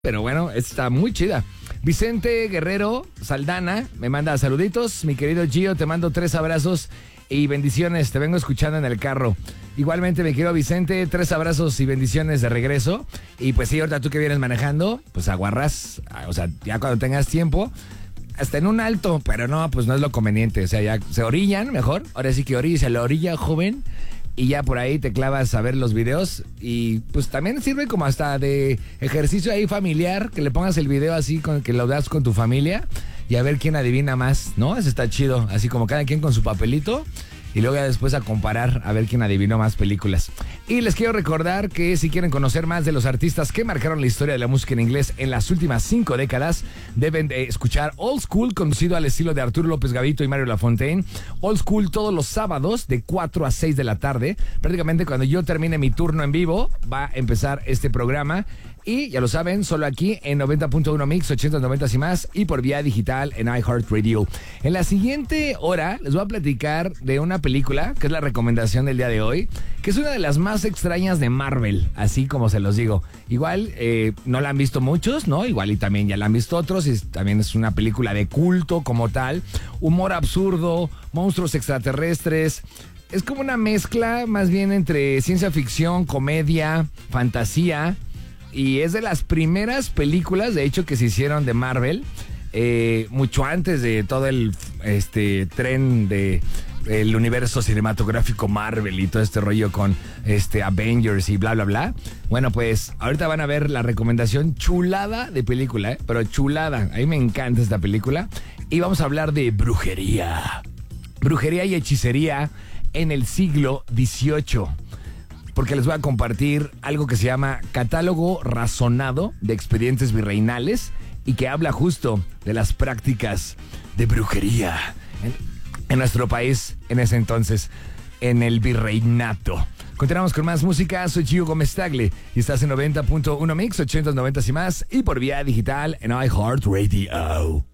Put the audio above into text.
Pero bueno, está muy chida. Vicente Guerrero Saldana me manda saluditos. Mi querido Gio, te mando 3 abrazos y bendiciones. Te vengo escuchando en el carro. Igualmente, mi querido Vicente, 3 abrazos y bendiciones de regreso. Y pues sí, ahorita tú que vienes manejando, pues aguarras, o sea, ya cuando tengas tiempo, hasta en un alto, pero no, pues no es lo conveniente. O sea, ya se orillan mejor. Ahora sí que orillas a la orilla, joven. Y ya por ahí te clavas a ver los videos y pues también sirve como hasta de ejercicio ahí familiar, que le pongas el video así, con que lo das con tu familia y a ver quién adivina más, ¿no? Eso está chido, así como cada quien con su papelito y luego ya después a comparar a ver quién adivinó más películas. Y les quiero recordar que si quieren conocer más de los artistas que marcaron la historia de la música en inglés en las últimas 5 décadas, deben de escuchar Old School, conducido al estilo de Arturo López Gavito y Mario Lafontaine. Old School todos los sábados de 4 a 6 de la tarde. Prácticamente cuando yo termine mi turno en vivo, va a empezar este programa. Y ya lo saben, solo aquí en 90.1 Mix, 80, 90 y más, y por vía digital en iHeartRadio. En la siguiente hora les voy a platicar de una película, que es la recomendación del día de hoy, que es una de las más extrañas de Marvel, así como se los digo. Igual no la han visto muchos, ¿no? Igual y también ya la han visto otros, y también es una película de culto como tal, humor absurdo, monstruos extraterrestres. Es como una mezcla más bien entre ciencia ficción, comedia, fantasía. Y es de las primeras películas, de hecho, que se hicieron de Marvel, mucho antes de todo el tren de el universo cinematográfico Marvel y todo este rollo con Avengers y bla, bla, bla. Bueno, pues ahorita van a ver la recomendación chulada de película, pero chulada. A mí me encanta esta película. Y vamos a hablar de brujería. Brujería y hechicería en el siglo XVIII. Porque les voy a compartir algo que se llama Catálogo Razonado de Expedientes Virreinales y que habla justo de las prácticas de brujería en nuestro país en ese entonces, en el virreinato. Continuamos con más música. Soy Gio Gómez Tagle y estás en 90.1 Mix, 80, 90 y más, y por vía digital en iHeartRadio.